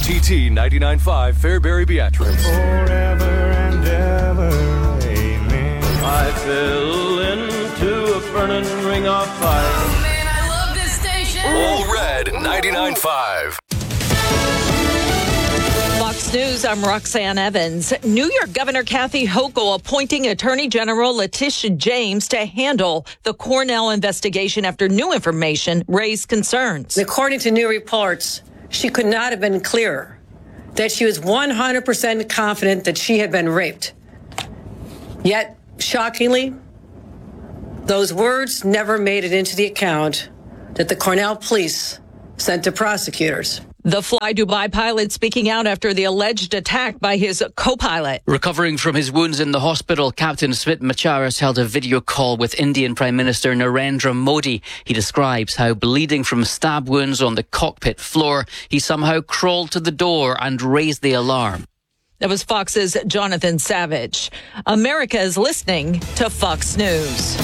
WTT 99.5 Fairbury Beatrice. Forever and ever, amen. I fell into a burning ring of fire. Oh man, I love this station. All Red 99.5. Fox News, I'm Roxanne Evans. New York Governor Kathy Hochul appointing Attorney General Letitia James to handle the Cornell investigation after new information raised concerns. According to new reports, she could not have been clearer that she was 100% confident that she had been raped. Yet, shockingly, those words never made it into the account that the Cornell police sent to prosecutors. The Fly Dubai pilot speaking out after the alleged attack by his co-pilot. Recovering from his wounds in the hospital, Captain Smit Macharas held a video call with Indian Prime Minister Narendra Modi. He describes how, bleeding from stab wounds on the cockpit floor, he somehow crawled to the door and raised the alarm. That was Fox's Jonathan Savage. America is listening to Fox News.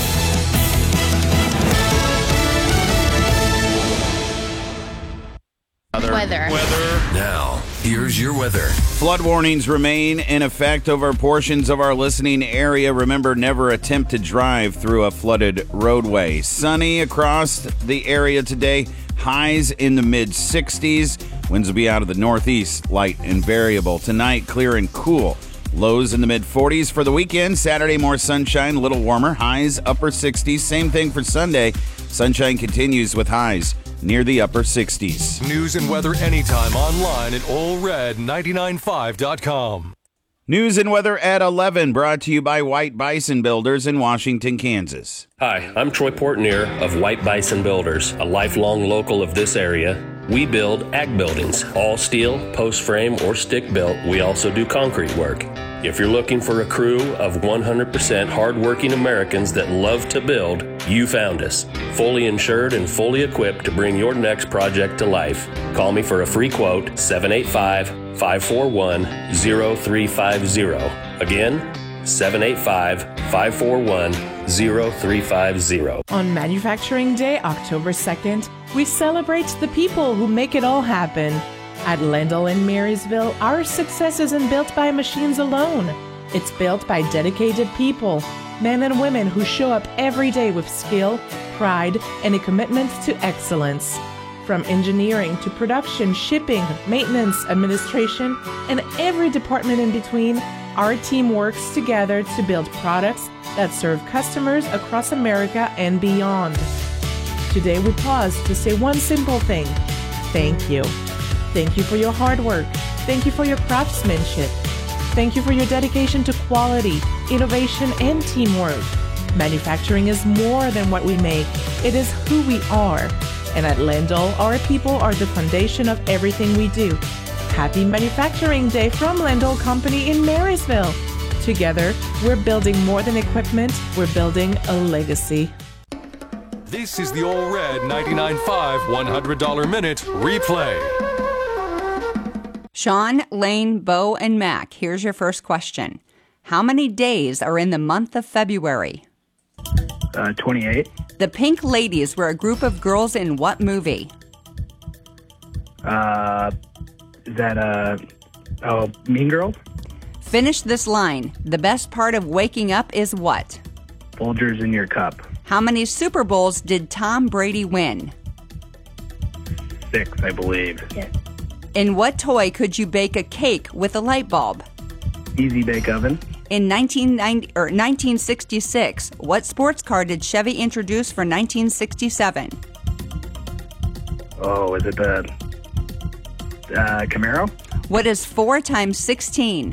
Weather. Now, here's your weather. Flood warnings remain in effect over portions of our listening area. Remember, never attempt to drive through a flooded roadway. Sunny across the area today. Highs in the mid-60s. Winds will be out of the northeast, light and variable. Tonight, clear and cool. Lows in the mid-40s for the weekend. Saturday, more sunshine, a little warmer. Highs, upper 60s. Same thing for Sunday. Sunshine continues with highs near the upper 60s. News and weather anytime online at allred995.com. News and weather at 11, brought to you by White Bison Builders in Washington, Kansas. Hi, I'm Troy Portnier of White Bison Builders, a lifelong local of this area. We build ag buildings, all steel, post frame, or stick built. We also do concrete work. If you're looking for a crew of 100% hardworking Americans that love to build, you found us. Fully insured and fully equipped to bring your next project to life. Call me for a free quote, 785-541-0350. Again, 785-541-0350. On Manufacturing Day, October 2nd, we celebrate the people who make it all happen. At Lendl in Marysville, our success isn't built by machines alone. It's built by dedicated people, men and women who show up every day with skill, pride, and a commitment to excellence. From engineering to production, shipping, maintenance, administration, and every department in between, our team works together to build products that serve customers across America and beyond. Today we pause to say one simple thing: thank you. Thank you for your hard work. Thank you for your craftsmanship. Thank you for your dedication to quality, innovation, and teamwork. Manufacturing is more than what we make. It is who we are. And at Lendl, our people are the foundation of everything we do. Happy Manufacturing Day from Lendl Company in Marysville. Together, we're building more than equipment. We're building a legacy. This is the All Red 99.5 $100 Minute Replay. Sean, Lane, Bo, and Mac, here's your first question. How many days are in the month of February? 28. The Pink Ladies were a group of girls in what movie? Mean Girls? Finish this line. The best part of waking up is what? Folgers in your cup. How many Super Bowls did Tom Brady win? 6, I believe. Yeah. In what toy could you bake a cake with a light bulb? Easy Bake Oven. In 1966, what sports car did Chevy introduce for 1967? Oh, is it the Camaro? What is 4 times 16?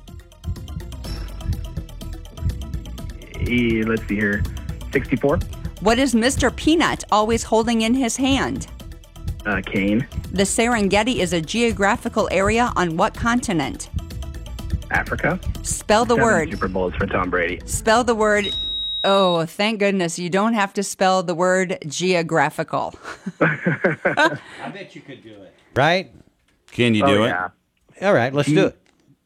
Let's see here. 64. What is Mr. Peanut always holding in his hand? Cane. The Serengeti is a geographical area on what continent? Africa. Spell the 7 word. Super Bowls for Tom Brady. Spell the word. Oh, thank goodness. You don't have to spell the word geographical. I bet you could do it. Right? Can you do it? Yeah. All right, let's do it.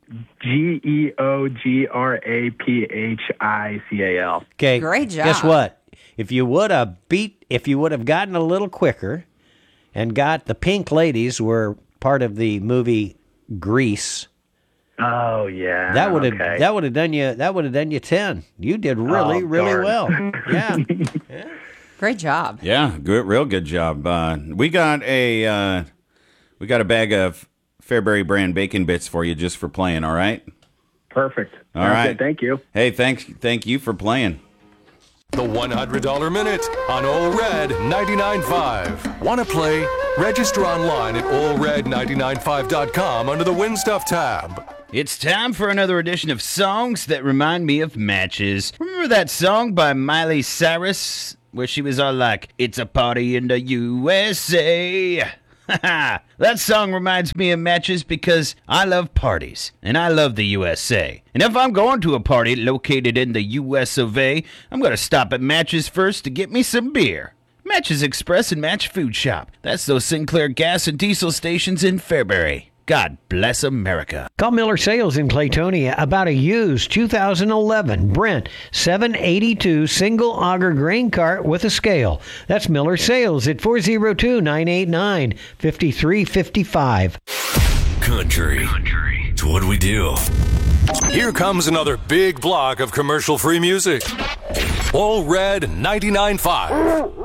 GeoGraphical. Okay. Great job. Guess what? If you would have gotten a little quicker and got the Pink Ladies were part of the movie Grease. Oh yeah. That would have done you 10. You did really well. Yeah. Great job. Yeah, real good job. We got a bag of Fairbury brand bacon bits for you just for playing. All right. Perfect. All right. Good. Thank you. Hey, thank you for playing. The $100 Minute on All Red 99.5. Want to play? Register online at allred995.com under the Win Stuff tab. It's time for another edition of Songs That Remind Me of Matches. Remember that song by Miley Cyrus where she was all like, "It's a party in the USA"? That song reminds me of matches because I love parties, and I love the USA. And if I'm going to a party located in the US of A, I'm going to stop at Matches first to get me some beer. Matches Express and Match Food Shop. That's those Sinclair gas and diesel stations in Fairbury. God bless America. Call Miller Sales in Claytonia about a used 2011 Brent 782 single auger grain cart with a scale. That's Miller Sales at 402-989-5355. Country. It's what we do. Here comes another big block of commercial-free music. All Red 99.5.